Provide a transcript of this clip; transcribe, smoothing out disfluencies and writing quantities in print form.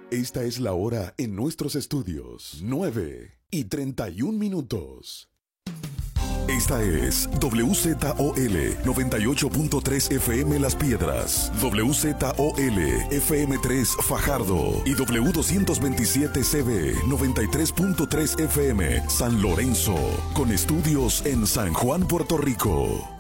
Esta es la hora en nuestros estudios, 9:31. Esta es WZOL 98.3 FM Las Piedras, WZOL FM3 Fajardo y W227CB 93.3 FM San Lorenzo, con estudios en San Juan, Puerto Rico.